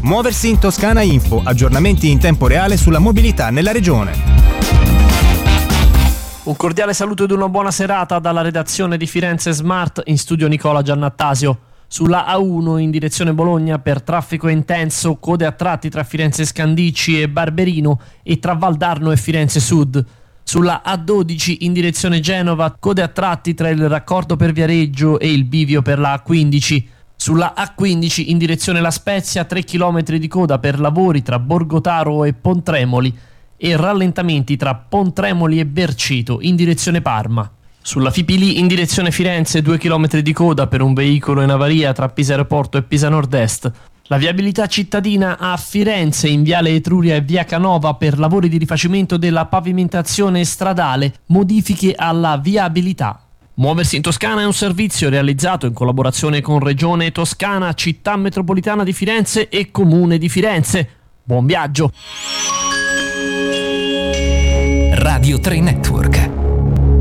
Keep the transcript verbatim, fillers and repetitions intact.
Muoversi in Toscana Info, aggiornamenti in tempo reale sulla mobilità nella regione. Un cordiale saluto ed una buona serata dalla redazione di Firenze Smart, in studio Nicola Giannattasio. Sulla A uno in direzione Bologna per traffico intenso, code a tratti tra Firenze Scandicci e Barberino e tra Valdarno e Firenze Sud. Sulla A dodici in direzione Genova, code a tratti tra il raccordo per Viareggio e il bivio per la A quindici. Sulla A quindici in direzione La Spezia, tre chilometri di coda per lavori tra Borgotaro e Pontremoli e rallentamenti tra Pontremoli e Berceto in direzione Parma. Sulla Fipili in direzione Firenze, due chilometri di coda per un veicolo in avaria tra Pisa Aeroporto e Pisa Nord-Est. La viabilità cittadina a Firenze in viale Etruria e via Canova per lavori di rifacimento della pavimentazione stradale, modifiche alla viabilità. Muoversi in Toscana è un servizio realizzato in collaborazione con Regione Toscana, Città Metropolitana di Firenze e Comune di Firenze. Buon viaggio! Radio tre Network.